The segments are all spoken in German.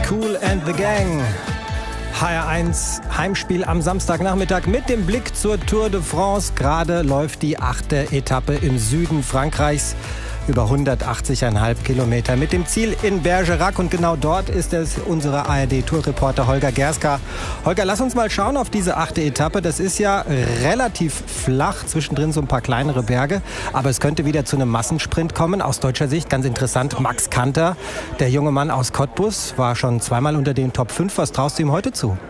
Kool and the Gang. HR1 Heimspiel am Samstagnachmittag mit dem Blick zur Tour de France. Gerade läuft die 8. Etappe im Süden Frankreichs. Über 180,5 Kilometer mit dem Ziel in Bergerac. Und genau dort ist es unsere ARD-Tourreporter Holger Gerska. Holger, lass uns mal schauen auf diese 8. Etappe. Das ist ja relativ flach, zwischendrin so ein paar kleinere Berge. Aber es könnte wieder zu einem Massensprint kommen. Aus deutscher Sicht ganz interessant, Max Kanter, der junge Mann aus Cottbus, war schon zweimal unter den Top 5. Was traust du ihm heute zu?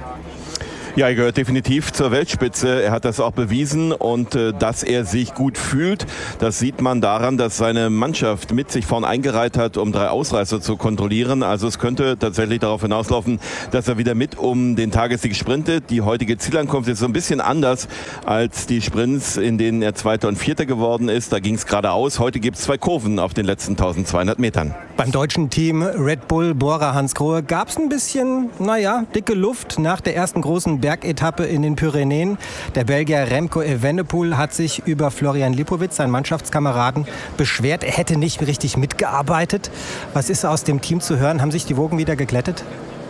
Ja, er gehört definitiv zur Weltspitze. Er hat das auch bewiesen und dass er sich gut fühlt, das sieht man daran, dass seine Mannschaft mit sich vorn eingereiht hat, um 3 Ausreißer zu kontrollieren. Also es könnte tatsächlich darauf hinauslaufen, dass er wieder mit um den Tagessieg sprintet. Die heutige Zielankunft ist so ein bisschen anders als die Sprints, in denen er Zweiter und Vierter geworden ist. Da ging es geradeaus. Heute gibt es 2 Kurven auf den letzten 1200 Metern. Beim deutschen Team Red Bull Bora Hansgrohe gab es ein bisschen, dicke Luft nach der ersten großen Bergetappe in den Pyrenäen. Der Belgier Remco Evenepoel hat sich über Florian Lipowitz, seinen Mannschaftskameraden, beschwert. Er hätte nicht richtig mitgearbeitet. Was ist aus dem Team zu hören? Haben sich die Wogen wieder geglättet?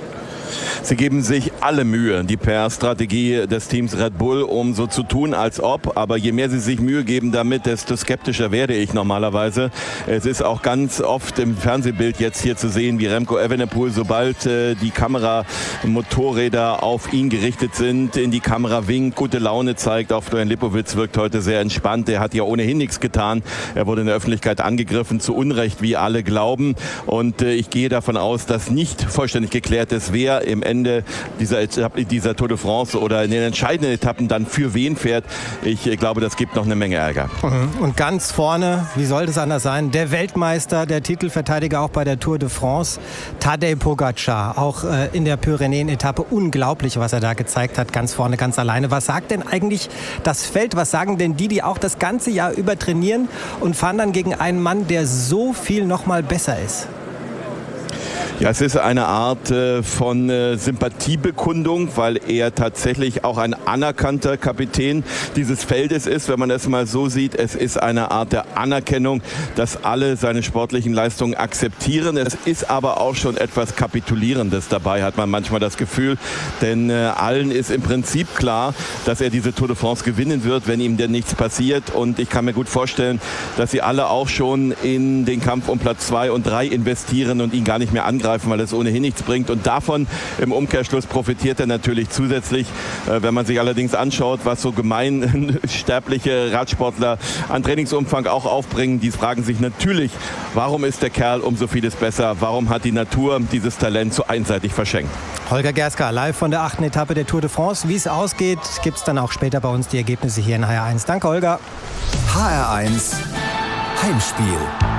Sie geben sich alle Mühe, die PR-Strategie des Teams Red Bull, um so zu tun, als ob. Aber je mehr sie sich Mühe geben damit, desto skeptischer werde ich normalerweise. Es ist auch ganz oft im Fernsehbild jetzt hier zu sehen, wie Remco Evenepoel, sobald die Kameramotorräder auf ihn gerichtet sind, in die Kamera winkt, gute Laune zeigt. Auch Florian Lipowitz wirkt heute sehr entspannt. Er hat ja ohnehin nichts getan. Er wurde in der Öffentlichkeit angegriffen, zu Unrecht, wie alle glauben. Und ich gehe davon aus, dass nicht vollständig geklärt ist, wer im Ende dieser Tour de France oder in den entscheidenden Etappen dann für wen fährt. Ich glaube, das gibt noch eine Menge Ärger. Und ganz vorne, wie soll das anders sein, der Weltmeister, der Titelverteidiger auch bei der Tour de France, Tadej Pogačar. Auch in der Pyrenäen-Etappe unglaublich, was er da gezeigt hat, ganz vorne, ganz alleine. Was sagt denn eigentlich das Feld? Was sagen denn die auch das ganze Jahr über trainieren und fahren dann gegen einen Mann, der so viel noch mal besser ist? Ja, es ist eine Art von Sympathiebekundung, weil er tatsächlich auch ein anerkannter Kapitän dieses Feldes ist, wenn man es mal so sieht. Es ist eine Art der Anerkennung, dass alle seine sportlichen Leistungen akzeptieren. Es ist aber auch schon etwas Kapitulierendes dabei, hat man manchmal das Gefühl. Denn allen ist im Prinzip klar, dass er diese Tour de France gewinnen wird, wenn ihm denn nichts passiert. Und ich kann mir gut vorstellen, dass sie alle auch schon in den Kampf um Platz 2 und 3 investieren und ihn gar nicht mehr angreifen, weil es ohnehin nichts bringt. Und davon im Umkehrschluss profitiert er natürlich zusätzlich. Wenn man sich allerdings anschaut, was so gemeinsterbliche Radsportler an Trainingsumfang auch aufbringen, die fragen sich natürlich, warum ist der Kerl um so vieles besser? Warum hat die Natur dieses Talent so einseitig verschenkt? Holger Gerska, live von der 8. Etappe der Tour de France. Wie es ausgeht, gibt es dann auch später bei uns die Ergebnisse hier in HR1. Danke, Holger. HR1 Heimspiel.